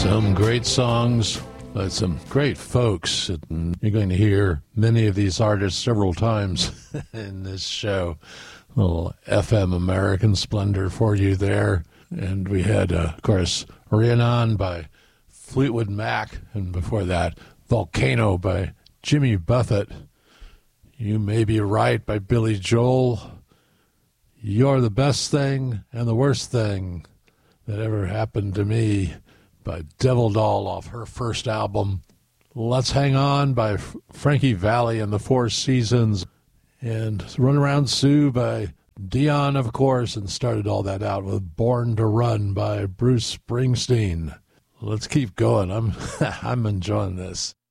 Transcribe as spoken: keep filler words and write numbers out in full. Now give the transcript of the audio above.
Some great songs, but some great folks. And you're going to hear many of these artists several times in this show. A little F M American splendor for you there. And we had, uh, of course, Rhiannon by Fleetwood Mac, and before that, Volcano by Jimmy Buffett. You May Be Right by Billy Joel. You're the Best Thing and the Worst Thing That Ever Happened to Me by Devil Doll off her first album. Let's Hang On by F- Frankie Valli and the Four Seasons. And Run Around Sue by Dion, of course, and started all that out with Born to Run by Bruce Springsteen. Let's keep going. I'm I'm enjoying this.